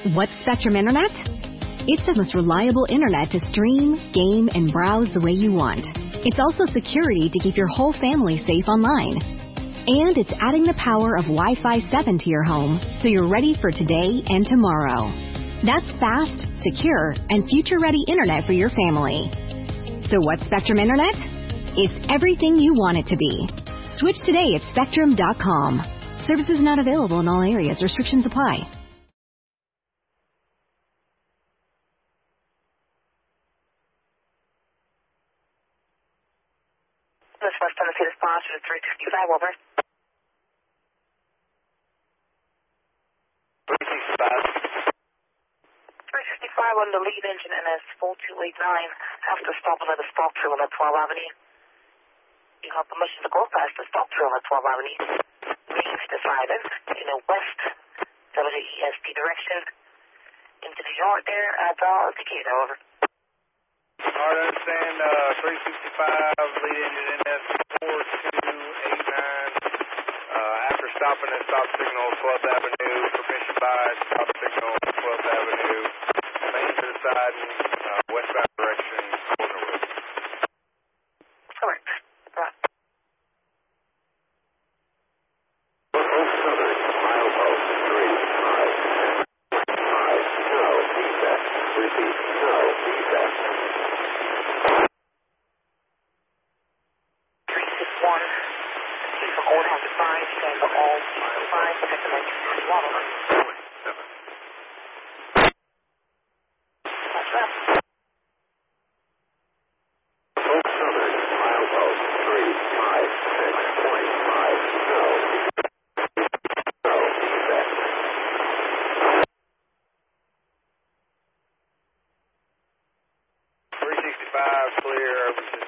What's Spectrum Internet? It's the most reliable internet to stream, game, and browse the way you want. It's also security to keep your whole family safe online. And it's adding the power of Wi-Fi 7 to your home, so you're ready for today and tomorrow. That's fast, secure, and future-ready internet for your family. So what's Spectrum Internet? It's everything you want it to be. Switch today at Spectrum.com. Services not available in all areas. Restrictions apply. This West Tennessee response to 365, over. 365. 365 on the lead engine NS 4289. After stopping at the stop trail on 12 Avenue. You have permission to go past the stop trail on 12 Avenue. Means decided in a west WEST direction. Into the yard there at Decatur, over. Alright, understand, 365, lead engine NS 4289. After stopping at stop signal 12th Avenue, permission by stop signal 12th Avenue, main to the side, westbound direction, corner road. Correct. Right. Oak Southern, milepost 355, no defect. Repeat, no defect. 361. Please for all have the signs, stand for all signs, protect the next one. That's that. Oak Southern, milepost 356.5, no defect. 365, clear over to